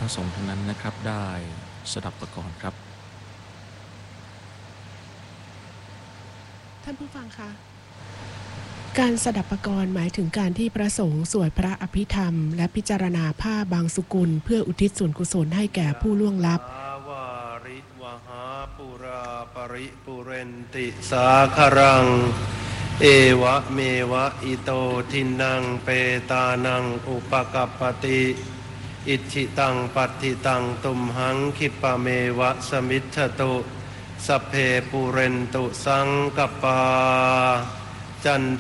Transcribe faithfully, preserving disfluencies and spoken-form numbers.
ระสงฆ์ทั้งนั้นนะครับได้สดับประกรณ์ครับท่านผู้ฟังคะการสดับประกรณ์หมายถึงการที่พระสงฆ์สวดพระอภิธรรมและพิจารณาผ้าบางสุกุลเพื่ออุทิศส่วนกุศลให้แก่ผู้ล่วงลับวาริวหาปุราปริปุเรนติสาคารังเอวะเมวะอิโตทินังเปตานังอุปกัปปติอิจิตังปัตติตังตุมหังคิปะเมวะสมิทธตุสัพเพปุเรนตุสังกปาจัน